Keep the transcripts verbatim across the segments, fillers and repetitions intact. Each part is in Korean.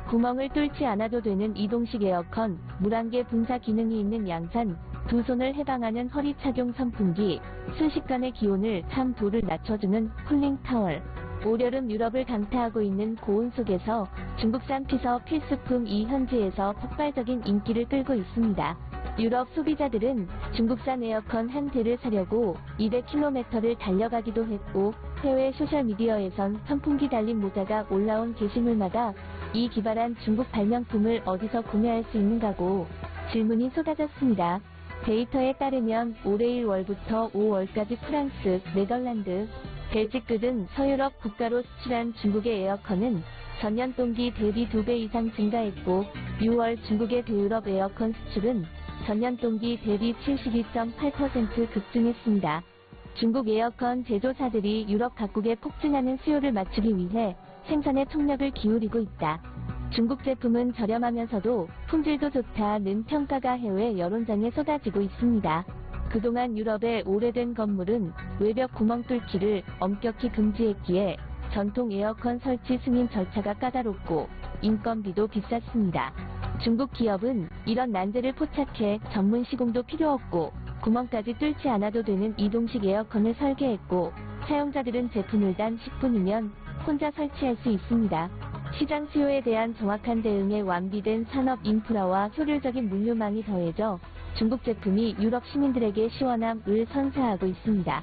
구멍을 뚫지 않아도 되는 이동식 에어컨, 물안개 분사 기능이 있는 양산, 두 손을 해방하는 허리 착용 선풍기, 순식간에 기온을 삼 도를 낮춰주는 쿨링 타월. 올여름 유럽을 강타하고 있는 고온 속에서 중국산 피서 필수품이 현지에서 폭발적인 인기를 끌고 있습니다. 유럽 소비자들은 중국산 에어컨 한 대를 사려고 이백 킬로미터를 달려가기도 했고, 해외 소셜미디어에선 선풍기 달린 모자가 올라온 게시물마다 이 기발한 중국 발명품을 어디서 구매할 수 있는가고 질문이 쏟아졌습니다. 데이터에 따르면 올해 일월부터 오월까지 프랑스, 네덜란드, 벨기크 등 서유럽 국가로 수출한 중국의 에어컨은 전년 동기 대비 두 배 이상 증가했고, 유월 중국의 대유럽 에어컨 수출은 전년 동기 대비 칠십이 점 팔 퍼센트 급증했습니다. 중국 에어컨 제조사들이 유럽 각국에 폭증하는 수요를 맞추기 위해 생산에 총력을 기울이고 있다. 중국 제품은 저렴하면서도 품질도 좋다는 평가가 해외 여론장에 쏟아지고 있습니다. 그동안 유럽의 오래된 건물은 외벽 구멍 뚫기를 엄격히 금지했기에 전통 에어컨 설치 승인 절차가 까다롭고 인건비도 비쌌습니다. 중국 기업은 이런 난제를 포착해 전문 시공도 필요 없고 구멍까지 뚫지 않아도 되는 이동식 에어컨을 설계했고, 사용자들은 제품을 단 십 분이면 혼자 설치할 수 있습니다. 시장 수요에 대한 정확한 대응에 완비된 산업 인프라와 효율적인 물류망이 더해져 중국 제품이 유럽 시민들에게 시원함을 선사하고 있습니다.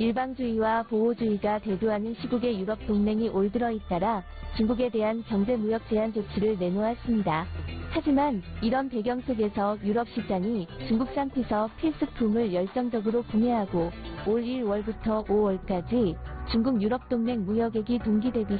일방주의와 보호주의가 대두하는 시국의 유럽 동맹이 올 들어 잇따라 중국에 대한 경제무역 제한 조치를 내놓았습니다. 하지만 이런 배경 속에서 유럽 시장이 중국산 피서 필수품을 열정적으로 구매하고 올 일월부터 오월까지 중국 유럽 동맹 무역액이 동기 대비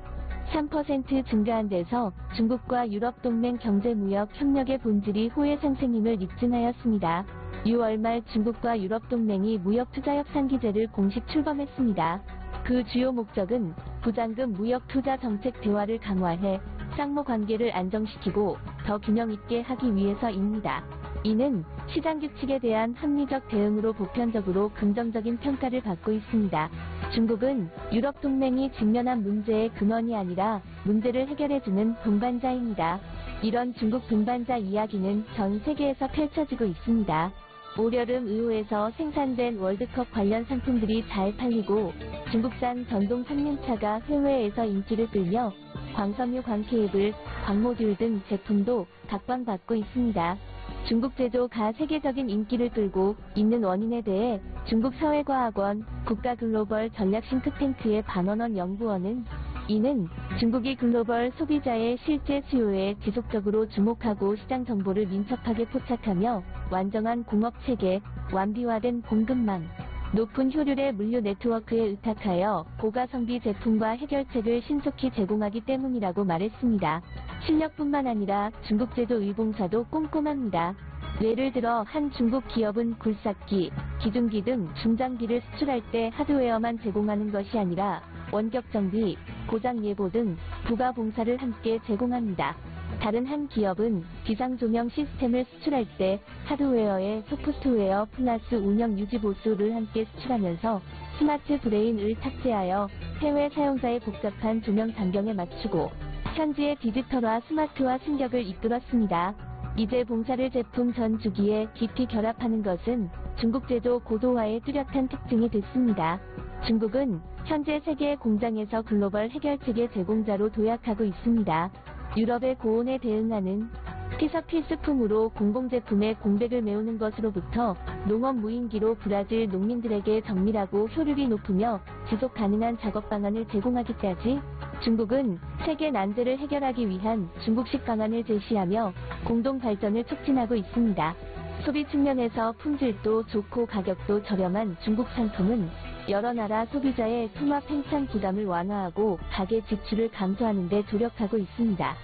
십삼 퍼센트 증가한 데서 중국과 유럽 동맹 경제무역 협력의 본질이 호혜 상승임을 입증하였습니다. 유월 말 중국과 유럽 동맹이 무역 투자 협상 기제를 공식 출범했습니다. 그 주요 목적은 부장급 무역 투자 정책 대화를 강화해 쌍모 관계를 안정시키고 더 균형 있게 하기 위해서입니다. 이는 시장 규칙에 대한 합리적 대응으로 보편적으로 긍정적인 평가를 받고 있습니다. 중국은 유럽 동맹이 직면한 문제의 근원이 아니라 문제를 해결해주는 동반자입니다. 이런 중국 동반자 이야기는 전 세계에서 펼쳐지고 있습니다. 올여름 의호에서 생산된 월드컵 관련 상품들이 잘 팔리고 중국산 전동 삼륜차가 해외에서 인기를 끌며 광섬유 광케이블, 광모듈 등 제품도 각광받고 있습니다. 중국 제조가 세계적인 인기를 끌고 있는 원인에 대해 중국 사회과학원 국가글로벌 전략 싱크탱크의 반원원 연구원은 이는 중국이 글로벌 소비자의 실제 수요에 지속적으로 주목하고 시장 정보를 민첩하게 포착하며 완전한 공업체계, 완비화된 공급망, 높은 효율의 물류 네트워크에 의탁하여 고가성비 제품과 해결책을 신속히 제공하기 때문이라고 말했습니다. 실력뿐만 아니라 중국 제조 의봉사도 꼼꼼합니다. 예를 들어 한 중국 기업은 굴삭기, 기둥기 등 중장비를 수출할 때 하드웨어만 제공하는 것이 아니라 원격 정비, 고장 예보 등 부가 봉사를 함께 제공합니다. 다른 한 기업은 비상조명 시스템을 수출할 때 하드웨어에 소프트웨어 플러스 운영 유지 보수를 함께 수출하면서 스마트 브레인을 탑재하여 해외 사용자의 복잡한 조명 장경에 맞추고 현지의 디지털화 스마트화 승격을 이끌었습니다. 이제 봉사를 제품 전 주기에 깊이 결합하는 것은 중국 제조 고도화의 뚜렷한 특징이 됐습니다. 중국은 현재 세계 공장에서 글로벌 해결책의 제공자로 도약하고 있습니다. 유럽의 고온에 대응하는 피서 필수품으로 공공제품의 공백을 메우는 것으로부터 농업 무인기로 브라질 농민들에게 정밀하고 효율이 높으며 지속 가능한 작업 방안을 제공하기까지 중국은 세계 난제를 해결하기 위한 중국식 방안을 제시하며 공동 발전을 촉진하고 있습니다. 소비 측면에서 품질도 좋고 가격도 저렴한 중국 상품은 여러 나라 소비자의 통합 생산 부담을 완화하고 가계 지출을 감소하는 데 조력하고 있습니다.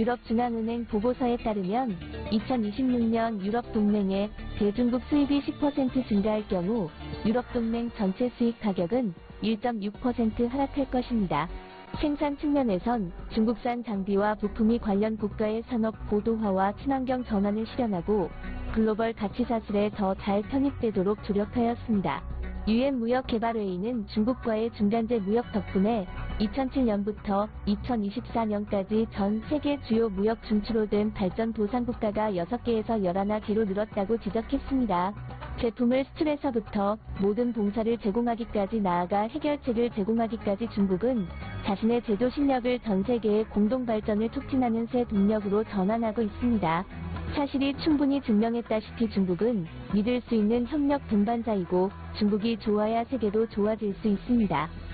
유럽중앙은행 보고서에 따르면 이천이십육 년 유럽 동맹의 대중국 수입이 십 퍼센트 증가할 경우 유럽 동맹 전체 수입 가격은 일 점 육 퍼센트 하락할 것입니다. 생산 측면에선 중국산 장비와 부품이 관련 국가의 산업 고도화와 친환경 전환을 실현하고 글로벌 가치사슬에 더 잘 편입되도록 조력하였습니다. 유엔 무역개발회의는 중국과의 중간재 무역 덕분에 이천칠 년부터 이천이십사 년까지 전 세계 주요 무역 중추로된 발전도상국가가 여섯 개에서 열한 개로 늘었다고 지적했습니다. 제품을 수출해서부터 모든 봉사를 제공하기까지 나아가 해결책을 제공하기까지 중국은 자신의 제조 실력을 전 세계의 공동 발전을 촉진하는 새 동력으로 전환하고 있습니다. 사실이 충분히 증명했다시피 중국은 믿을 수 있는 협력 동반자이고 중국이 좋아야 세계도 좋아질 수 있습니다.